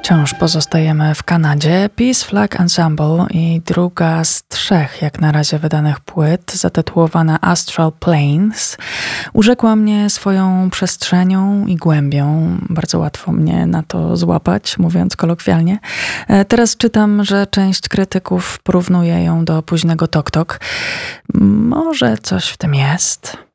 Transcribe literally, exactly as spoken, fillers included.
Wciąż pozostajemy w Kanadzie. Peace Flag Ensemble i druga z trzech jak na razie wydanych płyt, zatytułowana Astral Planes, urzekła mnie swoją przestrzenią i głębią. Bardzo łatwo mnie na to złapać, mówiąc kolokwialnie. Teraz czytam, że część krytyków porównuje ją do późnego Tok Tok. Może coś w tym jest.